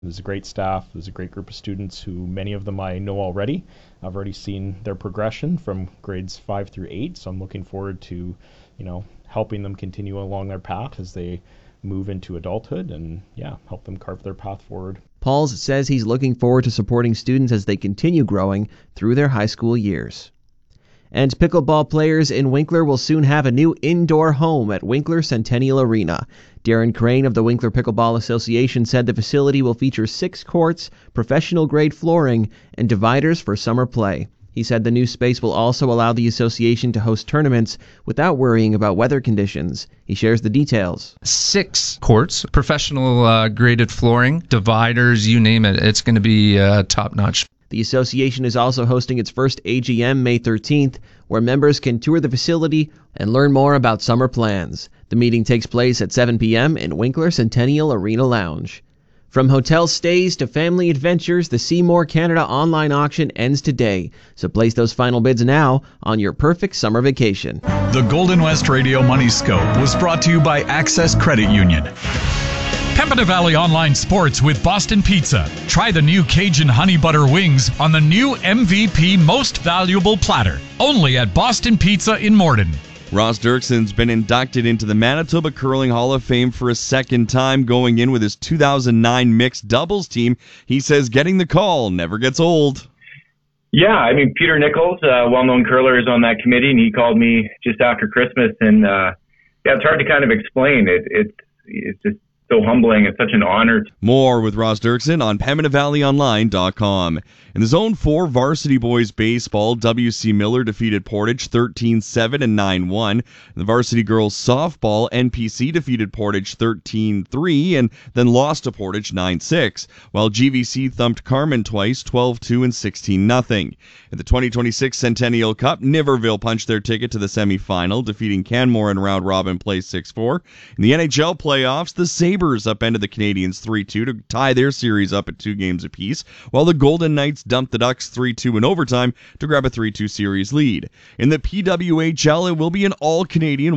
There's a great staff. There's a great group of students who many of them I know already. I've already seen their progression from grades 5 through 8, so I'm looking forward to, helping them continue along their path as they move into adulthood and, help them carve their path forward. Pauls says he's looking forward to supporting students as they continue growing through their high school years. And pickleball players in Winkler will soon have a new indoor home at Winkler Centennial Arena. Darren Crane of the Winkler Pickleball Association said the facility will feature 6 courts, professional-grade flooring, and dividers for summer play. He said the new space will also allow the association to host tournaments without worrying about weather conditions. He shares the details. 6 courts, professional graded flooring, dividers, you name it. It's going to be top-notch. The association is also hosting its first AGM May 13th, where members can tour the facility and learn more about summer plans. The meeting takes place at 7 p.m. in Winkler Centennial Arena Lounge. From hotel stays to family adventures, the Seymour Canada online auction ends today. So place those final bids now on your perfect summer vacation. The Golden West Radio Money Scope was brought to you by Access Credit Union. Pembina Valley Online Sports with Boston Pizza. Try the new Cajun Honey Butter Wings on the new MVP Most Valuable Platter. Only at Boston Pizza in Morden. Ross Dirksen's been inducted into the Manitoba Curling Hall of Fame for a second time, going in with his 2009 mixed doubles team. He says getting the call never gets old. Yeah, I mean, Peter Nichols, a well-known curler, is on that committee, and he called me just after Christmas. And it's hard to kind of explain. It's just so humbling. It's such an honor. More with Ross Dirksen on PembinaValleyOnline.com. In the Zone 4 varsity boys baseball, W.C. Miller defeated Portage 13-7 and 9-1. In the varsity girls softball, NPC defeated Portage 13-3 and then lost to Portage 9-6, while GVC thumped Carmen twice 12-2 and 16-0. In the 2026 Centennial Cup, Niverville punched their ticket to the semifinal, defeating Canmore in round-robin play 6-4. In the NHL playoffs, the Sabres upended the Canadians 3-2 to tie their series up at 2 games apiece, while the Golden Knights dumped the Ducks 3-2 in overtime to grab a 3-2 series lead. In the PWHL, it will be an all-Canadian